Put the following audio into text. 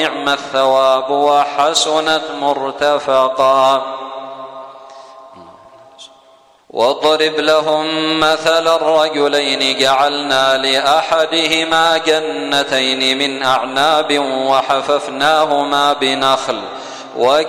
نعم الثواب وحسنت مرتفقا. واضرب لهم مثل الرجلين جعلنا لأحدهما جنتين من أعناب وحففناهما بنخل